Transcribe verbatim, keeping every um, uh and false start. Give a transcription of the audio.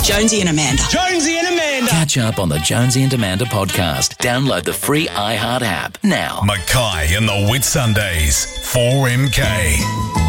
Jonesy and Amanda. Jonesy and Amanda. Catch up on the Jonesy and Amanda podcast. Download the free iHeart app now. Mackay and the Whitsundays. four M K.